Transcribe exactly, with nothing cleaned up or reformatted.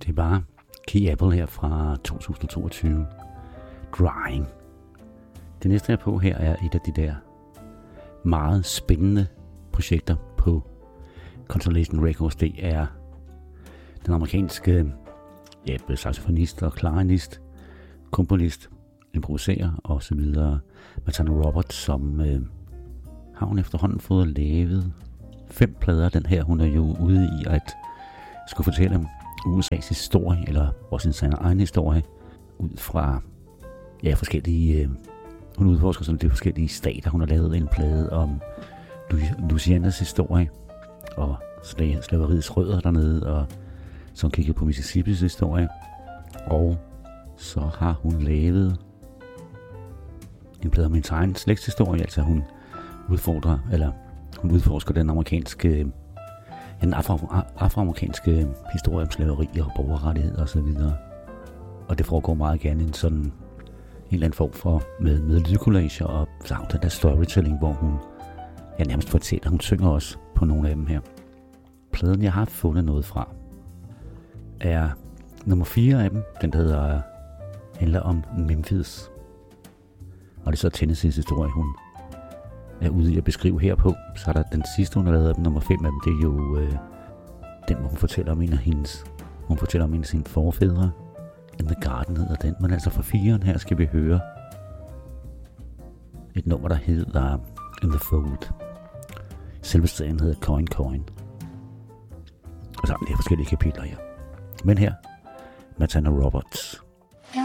Det er bare Key Apple her fra to tusind og toogtyve. Drying. Det næste jeg er på her er et af de der meget spændende projekter på Constellation Records. Det er den amerikanske ja, saxofonist og klarinist, komponist, improviserer og så videre, Matana Roberts, som øh, har hun efterhånden fået lavet fem plader. Den her, hun er jo ude i at skulle fortælle om U S A's historie, eller også sin egen historie, ud fra ja, forskellige, øh, hun udforsker sådan de forskellige stater. Hun har lavet en plade om Louisianas historie, og slaveriets rødder dernede, og så hun kigger på Mississippis historie, og så har hun lavet en plade om hendes egen slægtshistorie, altså hun udfordrer, eller hun udforsker den amerikanske, den afro, afroamerikanske historie om slaveri og borgerrettigheder og så videre. Og det foregår meget gerne en sådan en eller anden form for med, med lydcollager og så den der storytelling, hvor hun ja, nærmest fortæller, hun synger også på nogle af dem her. Pladen, jeg har fundet noget fra, er nummer fire af dem. Den der hedder, handler om Memphis. Og det er så Tennessees historie, hun er ude i at beskrive herpå. Så er der den sidste, hun har lavet af dem, nummer fem af dem. Det er jo øh, den, hvor hun fortæller om en af hendes, hun fortæller om en af sine forfædre. In the Garden hedder den. Men altså fra firen her skal vi høre et nummer, der hedder In the Fold. Selve serien hedder Coin Coin. Og så er der forskellige kapitler her. Men her, Matana Roberts.